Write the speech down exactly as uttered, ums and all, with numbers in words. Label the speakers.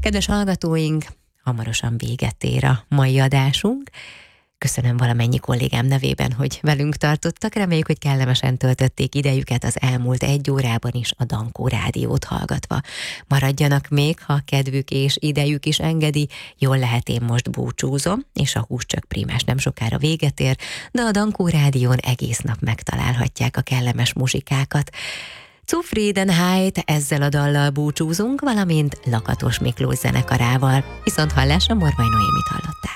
Speaker 1: Kedves hallgatóink, hamarosan véget ér a mai adásunk. Köszönöm valamennyi kollégám nevében, hogy velünk tartottak. Reméljük, hogy kellemesen töltötték idejüket az elmúlt egy órában is a Dankó Rádiót hallgatva. Maradjanak még, ha kedvük és idejük is engedi. Jól lehet, én most búcsúzom, és a Húscsök Prímás nem sokára véget ér, de a Dankó Rádión egész nap megtalálhatják a kellemes muzsikákat. Zufriedenheit, ezzel a dallal búcsúzunk, valamint Lakatos Miklós zenekarával. Viszont hallásra Morvai Noémit hallották.